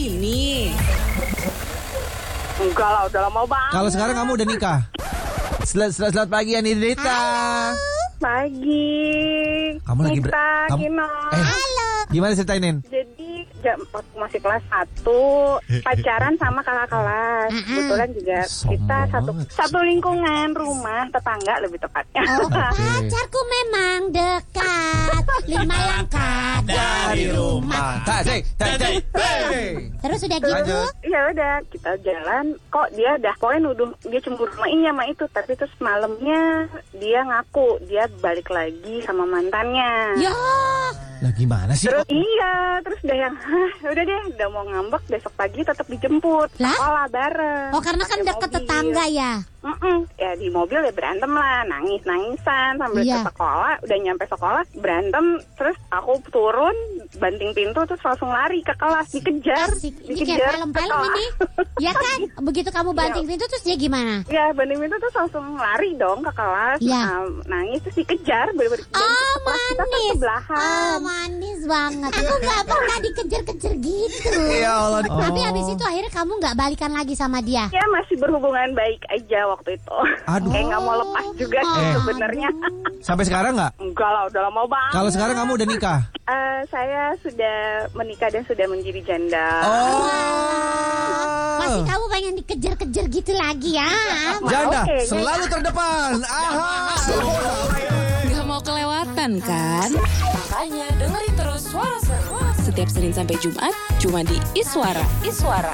Ini. Enggak lah, udah lama banget. Kalau sekarang kamu udah nikah. Selamat pagi Anindita. Pagi. Kamu lagi Kino. Halo. Gimana ceritainin? Jadi waktu masih kelas 1 pacaran sama kakak kelas. Kebetulan juga kita satu lingkungan rumah tetangga lebih tepatnya. Oh, pacarku memang dekat 5 langkah dari rumah. Terus udah gitu? Ya udah, kita jalan. Kok dia pokoknya nuduh dia cemburu sama ini sama itu. Tapi terus malamnya dia ngaku dia balik lagi sama mantannya. Ya. Lah gimana sih? Terus udah yang udah deh, udah mau ngambek, besok pagi tetap dijemput sekolah bareng. Oh, karena kan deket tetangga ya. Ya di mobil ya berantem lah, nangis-nangisan sambil ke sekolah. Udah nyampe sekolah berantem, terus aku turun banting pintu terus langsung lari ke kelas, dikejar. Ini kayak film-film ini. Ya kan? Begitu kamu banting pintu terus dia gimana? Ya banting pintu terus langsung lari dong ke kelas. Nangis terus dikejar. Oh, manis. Sebelahan. Manis banget. Aku gak pernah dikejar-kejar gitu. Ya Allah. Tapi abis itu akhirnya kamu gak balikan lagi sama dia? Ya masih berhubungan baik aja waktu itu. Aduh. Kayak gak mau lepas juga sih sebenarnya. Sampai sekarang nggak? Enggak lah, udah lama banget. Kalau sekarang kamu udah nikah? Saya sudah menikah dan sudah menjadi janda. Masih kamu pengen dikejar-kejar gitu lagi ya? Janda selalu terdepan. Gak mau kelewatan kan? Makanya dengerin terus Suara Seru. Setiap Senin sampai Jumat cuma di Iswara.